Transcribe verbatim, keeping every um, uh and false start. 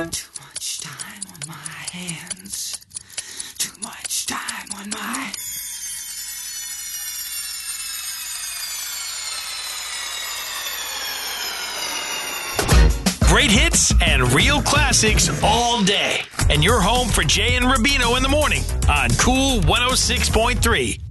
Too much time on my hands. Too much time on my... Great hits and real classics all day. And you're home for Jay and Rubino in the morning on Cool one oh six point three.